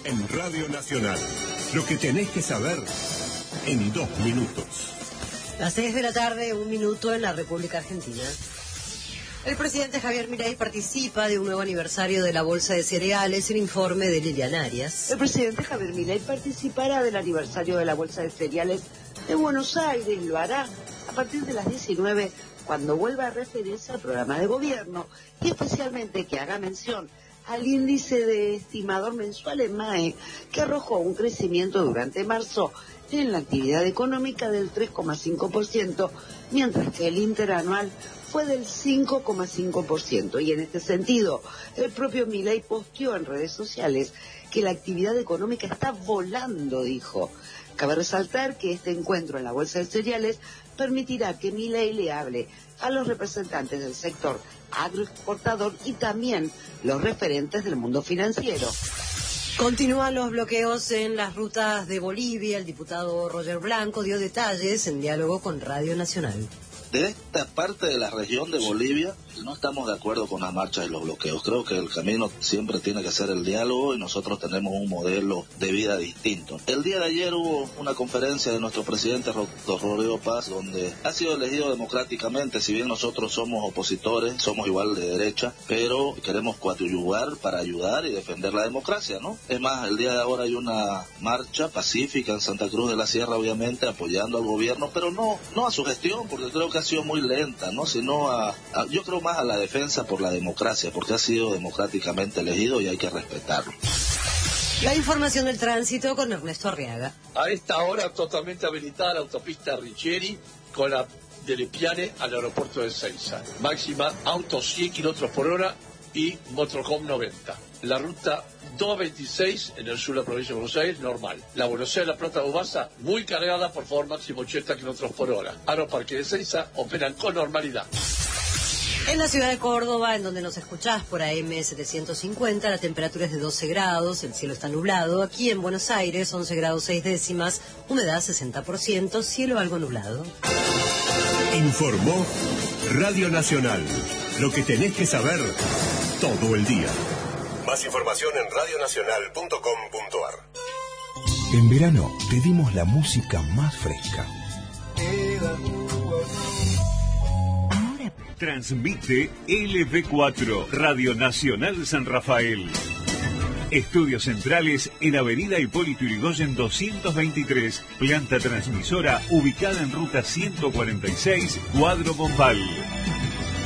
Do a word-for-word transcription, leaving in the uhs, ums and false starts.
en Radio Nacional. Lo que tenés que saber en dos minutos. Las seis de la tarde, un minuto en la República Argentina. El presidente Javier Milei participa de un nuevo aniversario de la Bolsa de Cereales, el informe de Lilian Arias. El presidente Javier Milei participará del aniversario de la Bolsa de Cereales de Buenos Aires. Lo hará a partir de las diecinueve, cuando vuelva a referirse al programa de gobierno y especialmente que haga mención al índice de estimador mensual en M A E, que arrojó un crecimiento durante marzo en la actividad económica del tres coma cinco por ciento, mientras que el interanual fue del cinco coma cinco por ciento. Y en este sentido, el propio Milei posteó en redes sociales que la actividad económica está volando, dijo. Cabe resaltar que este encuentro en la Bolsa de Cereales permitirá que Milei le hable a los representantes del sector agroexportador y también los referentes del mundo financiero. Continúan los bloqueos en las rutas de Bolivia. El diputado Roger Blanco dio detalles en diálogo con Radio Nacional. De esta parte de la región de Bolivia no estamos de acuerdo con las marchas y los bloqueos. Creo que el camino siempre tiene que ser el diálogo y nosotros tenemos un modelo de vida distinto. El día de ayer hubo una conferencia de nuestro presidente Rodrigo Paz, donde ha sido elegido democráticamente. Si bien nosotros somos opositores, somos igual de derecha, pero queremos coadyuvar para ayudar y defender la democracia, ¿no? Es más, el día de ahora hay una marcha pacífica en Santa Cruz de la Sierra, obviamente apoyando al gobierno, pero no, no a su gestión, porque creo que ha sido muy lenta, ¿no? Sino a, a yo creo más a la defensa por la democracia, porque ha sido democráticamente elegido y hay que respetarlo. La información del tránsito con Ernesto Arriaga. A esta hora totalmente habilitada la autopista Richieri con la de Lepiane al aeropuerto de Ezeiza. Máxima autos cien kilómetros por hora y motorhome noventa. La ruta doscientos veintiséis en el sur de la provincia de Buenos Aires, normal. La Buenos Aires, La Plata, Ubasa, muy cargada, por favor, máximo ochenta kilómetros por hora. Aeroparque de Ezeiza operan con normalidad. En la ciudad de Córdoba, en donde nos escuchás por A M setecientos cincuenta, la temperatura es de doce grados, el cielo está nublado. Aquí en Buenos Aires, once grados seis décimas, humedad sesenta por ciento, cielo algo nublado. Informó Radio Nacional. Lo que tenés que saber todo el día. Más información en radio nacional punto com punto a r. En verano te dimos la música más fresca. Transmite L V cuatro, Radio Nacional San Rafael. Estudios centrales en Avenida Hipólito Yrigoyen doscientos veintitrés, planta transmisora ubicada en ruta ciento cuarenta y seis, Cuadro Bombal.